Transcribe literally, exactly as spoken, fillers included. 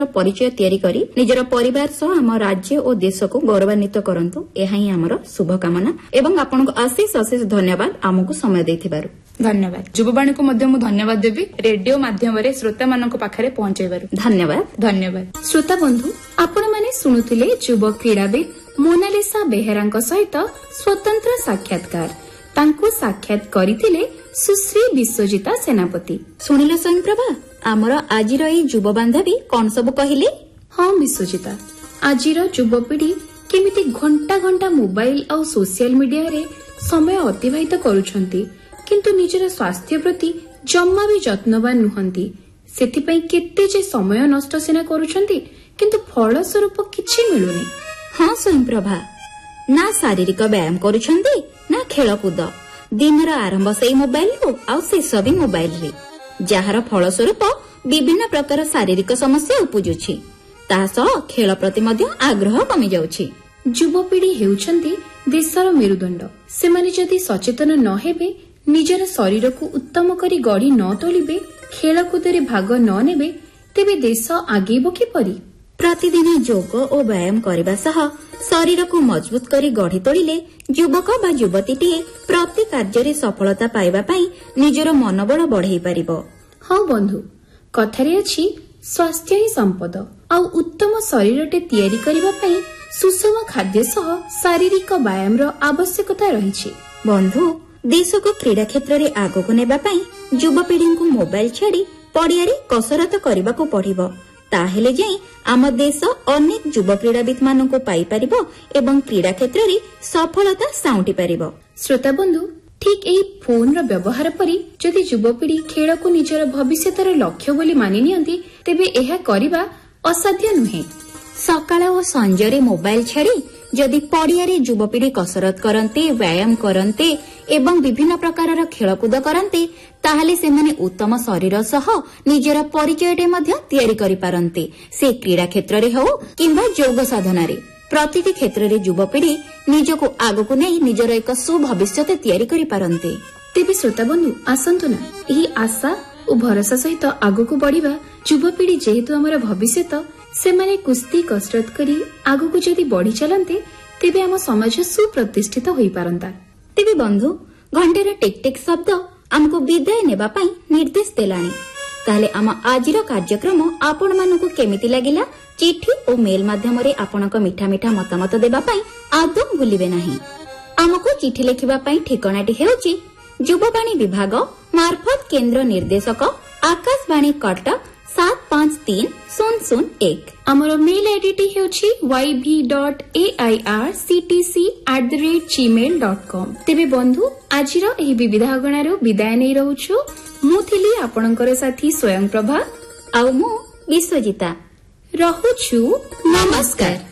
परिचय तैयारी करी निजर परिवार सह आम राज्य और देश को गौरवान्वित करंतु यह ही आमर शुभकामना एवं आपनको अशेष अशेष धन्यवाद आमको समय देथिबारु। धन्यवाद। युववाणी को मध्य धन्यवाद देवी रेडियो माध्यम श्रोता मान पाखे पहुंचाइबार धन्यवाद। धन्यवाद। श्रोता बंधु आपण माने सुनुथिले युव क्रीड़ाविद मोनालिसा बेहेरा सहित स्वतंत्र साक्षात्कार तांको साक्षात करिथिले सुश्री विश्वजिता सेनापति। सुनिल स्वयंप्रभा आमर आजिर एई युव बांधवी कौन सब कहिले? हाँ विश्वजिता, आजिर युवपीढ़ी केमिति घंटा घंटा मोबाइल और सोशल मीडिया रे समय अतिबाहित करूछंती किंतु निजर स्वास्थ्य प्रति जम्मा भी जत्नवान नुहंती। सेथिपई केते जे समय नष्ट सिना करूछंती किंतु फल स्वरूप किछि मिलुनी। हाँ स्वयंप्रभा, ना शारीरिक व्यायाम करूछंती ना खेलकूद, दिन आरंभ से मोबाइल रो आ शेष भी मोबाइल रे, जार फल स्वरूप विभिन्न प्रकार शारीरिक समस्या उपजुछि। ताहा सह खेल प्रति मध्य आग्रह कमी जाउछि। युवपीढ़ी हेउछंती देशर मेरुदंड। सेमाने जदि सचेतन न हेबे, निजर शरीर को उत्तम करी गढ़ी न तोलिबे, खेलकूद रे भाग न नेबे, तेबे देश आगेबो किपरि? प्रतिदिन योग और व्यायाम करने सह शरीर को मजबूत करी गढ़ी तोड़िले युवक बा युवतीटीए प्रति कार्य सफलता पाइबा पई निजर मनोबल बढ़ाई पारिबो। हाँ बंधु, कथारे अछि स्वास्थ्य ही संपद आउ उत्तम शरीरटे तैयारी करिबा पई सुषम खाद्य सह शारीरिक व्यायाम रो आवश्यकता रहिछि। बंधु, देश को क्रीड़ा क्षेत्र रे आगो को नेबा पई युवपीढ़ी को मोबाइल छाड़ी पड़ियारे कसरत करबा को पड़िबो। ताहेले जाई आम देश अनेक युव क्रीड़ाविद मान को पाई पारिबो एवं क्रीड़ा क्षेत्र रे सफलता साउंटी पारिबो। श्रोता बंधु, ठीक एई फोन रो व्यवहार परी जदि युवपीढ़ी खेल को निजर भविष्यतर लक्ष्य बोली मानि नियंती तेबे एहा करिबा असाध्य नुहे। सकाळ और संजरे मोबाइल छाड़ी जदि पड़ियारे युवपीढ़ी कसरत करते, व्यायाम करते एवं विभिन्न प्रकार खेलकूद करते ताहले सेमाने उत्तम शरीर सह निजर परिचयटे मध्य तैयारी करि पारंते। से क्रीड़ा क्षेत्र रे हो किंबा योग साधना रे प्रतिटी क्षेत्र रे युवपीढ़ी निजको आगको नै निजर एक सुभविष्यते तैयारी करि पारंते। तेबे श्रोता बंधु आसंतु ना एही आशा और भरोसा सहित आगको बढ़िबा। युवपीढ़ी जेहेतु हमर भविष्यत, सेमाने कुस्ती कसरत करी आगको जदि बढ़ी चलते तेबे आम समाज सुप्रतिष्ठित होई पारंता। तेबे बंधु, घंटेर टिक टिक शब्द आमको विदाय नेबा पई निर्देश देलानी। ताहले आम आजिर कार्यक्रम आपण मानकु केमिति लागिला चिठी और मेल माध्यम रे आपणक मिठा मिठा मतामत देबा पई आदौ भूलिबे नाही। आमको चिठी लिखिबा पई ठिकानाटी हेउची युववाणी विभाग मार्फत केंद्र निर्देशक आकाशवाणी कटक सात पांच तीन शून्य शून्य एक। आमर मेल आईडी हेउची वाई भी dot A I R C T C at the rate Gmail dot com. तेबे बंधु, आजिर एही विविधागणारो विदाय नै रहउछु। मु थिली आपणकर साथी स्वयं प्रभा आउ मु विश्वजिता। रहुछु। नमस्कार।